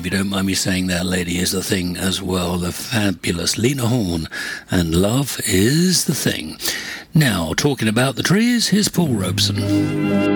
you don't mind me saying that, Lady Is the Thing as well. The fabulous Lena Horne and Love Is the Thing. Now, talking about the trees, here's Paul Robeson.